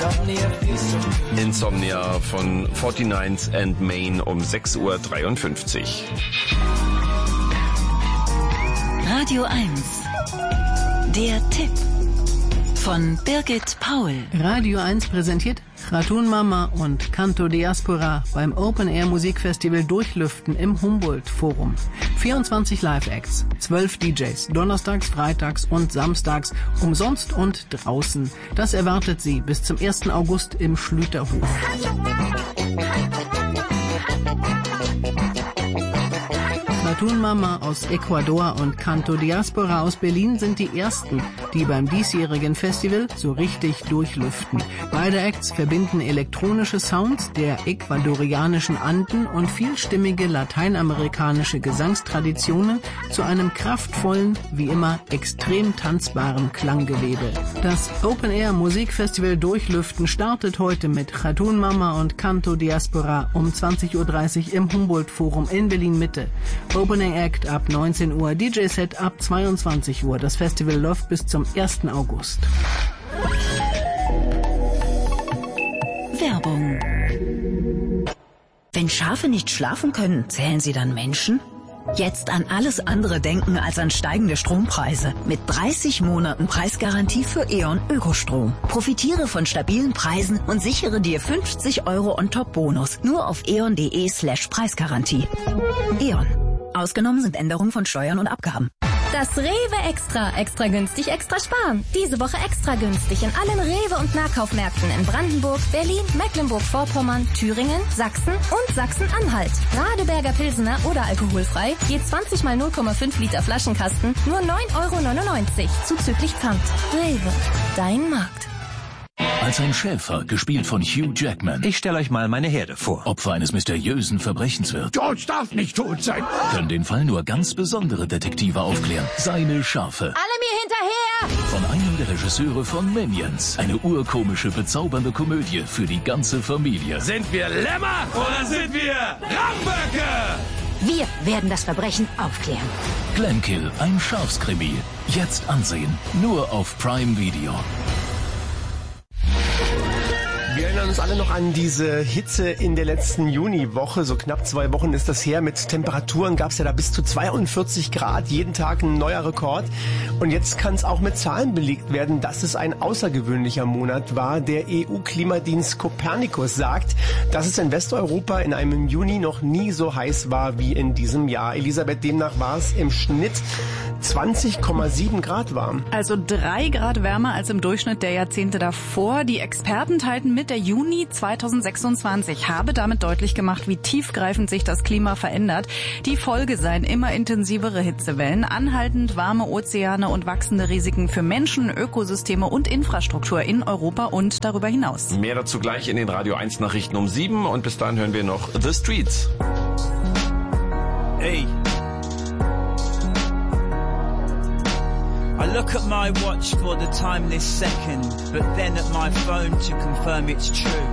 Insomnia von 49 and Main um 6:53 Uhr. Radio 1. Der Tipp von Birgit Paul. Radio 1 präsentiert Khatun Mama und Canto Diaspora beim Open Air Musikfestival Durchlüften im Humboldt Forum. 24 Live-Acts, 12 DJs, donnerstags, freitags und samstags, umsonst und draußen. Das erwartet Sie bis zum 1. August im Schlüterhof. Khatun Mama aus Ecuador und Canto Diaspora aus Berlin sind die ersten, die beim diesjährigen Festival so richtig durchlüften. Beide Acts verbinden elektronische Sounds der ecuadorianischen Anden und vielstimmige lateinamerikanische Gesangstraditionen zu einem kraftvollen, wie immer extrem tanzbaren Klanggewebe. Das Open Air Musikfestival Durchlüften startet heute mit Khatun Mama und Canto Diaspora um 20:30 Uhr im Humboldt Forum in Berlin Mitte. Opening Act ab 19 Uhr, DJ-Set ab 22 Uhr. Das Festival läuft bis zum 1. August. Werbung. Wenn Schafe nicht schlafen können, zählen sie dann Menschen? Jetzt an alles andere denken als an steigende Strompreise. Mit 30 Monaten Preisgarantie für E.ON Ökostrom. Profitiere von stabilen Preisen und sichere dir 50 € On-Top-Bonus. Nur auf eon.de/Preisgarantie. E.ON. Ausgenommen sind Änderungen von Steuern und Abgaben. Das Rewe Extra. Extra günstig, extra sparen. Diese Woche extra günstig in allen Rewe- und Nahkaufmärkten in Brandenburg, Berlin, Mecklenburg-Vorpommern, Thüringen, Sachsen und Sachsen-Anhalt. Radeberger Pilsener oder alkoholfrei, je 20 mal 0,5 Liter Flaschenkasten, nur 9,99 € zuzüglich Pfand. Rewe, dein Markt. Als ein Schäfer, gespielt von Hugh Jackman. Ich stelle euch mal meine Herde vor. Opfer eines mysteriösen Verbrechens wird. George darf nicht tot sein. Können den Fall nur ganz besondere Detektive aufklären. Seine Schafe. Alle mir hinterher! Von einem der Regisseure von Minions. Eine urkomische, bezaubernde Komödie für die ganze Familie. Sind wir Lämmer oder sind wir Ramböcke? Wir werden das Verbrechen aufklären. Glenkill, ein Schafskrimi. Jetzt ansehen. Nur auf Prime Video. Wir erinnern uns alle noch an diese Hitze in der letzten Juniwoche. So knapp 2 Wochen ist das her. Mit Temperaturen gab es ja da bis zu 42 Grad. Jeden Tag ein neuer Rekord. Und jetzt kann es auch mit Zahlen belegt werden, dass es ein außergewöhnlicher Monat war. Der EU-Klimadienst Copernicus sagt, dass es in Westeuropa in einem Juni noch nie so heiß war wie in diesem Jahr. Elisabeth, demnach war es im Schnitt 20,7 Grad warm. Also 3 Grad wärmer als im Durchschnitt der Jahrzehnte davor. Die Experten teilten mit, der Juni 2026 habe damit deutlich gemacht, wie tiefgreifend sich das Klima verändert. Die Folge seien immer intensivere Hitzewellen, anhaltend warme Ozeane und wachsende Risiken für Menschen, Ökosysteme und Infrastruktur in Europa und darüber hinaus. Mehr dazu gleich in den Radio 1 Nachrichten um 7 und bis dahin hören wir noch The Streets. Hey. I look at my watch for the time this second, but then at my phone to confirm it's true.